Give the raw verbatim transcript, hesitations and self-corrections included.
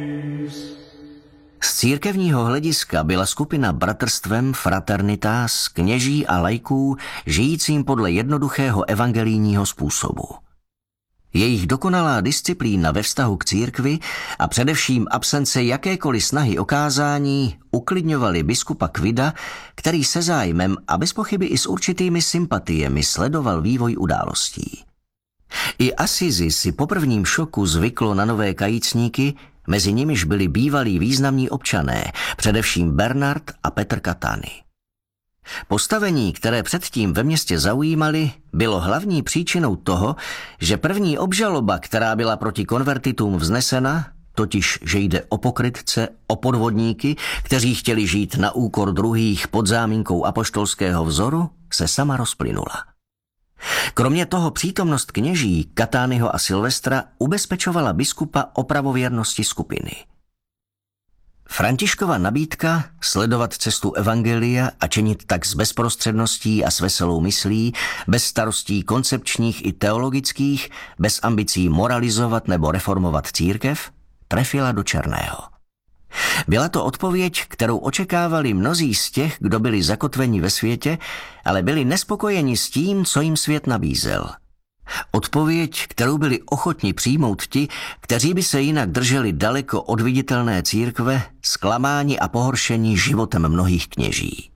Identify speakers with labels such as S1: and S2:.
S1: Z církevního hlediska byla skupina bratrstvem fraternitas kněží a laiků žijícím podle jednoduchého evangelijního způsobu. Jejich dokonalá disciplína ve vztahu k církvi a především absence jakékoliv snahy o kázání uklidňovali biskupa Quida, který se zájmem a bez pochyby i s určitými sympatiemi sledoval vývoj událostí. I Assisi si po prvním šoku zvyklo na nové kajícníky, mezi nimiž byli bývalí významní občané, především Bernard a Petr Catani. Postavení, které předtím ve městě zaujímali, bylo hlavní příčinou toho, že první obžaloba, která byla proti konvertitům vznesena, totiž, že jde o pokrytce, o podvodníky, kteří chtěli žít na úkor druhých pod záminkou apoštolského vzoru, se sama rozplynula. Kromě toho přítomnost kněží Cataniho a Silvestra ubezpečovala biskupa o pravověrnosti skupiny. Františkova nabídka sledovat cestu evangelia a činit tak s bezprostředností a s veselou myslí, bez starostí koncepčních i teologických, bez ambicí moralizovat nebo reformovat církev, trefila do černého. Byla to odpověď, kterou očekávali mnozí z těch, kdo byli zakotveni ve světě, ale byli nespokojeni s tím, co jim svět nabízel. Odpověď, kterou byli ochotni přijmout ti, kteří by se jinak drželi daleko od viditelné církve, zklamáni a pohoršení životem mnohých kněží.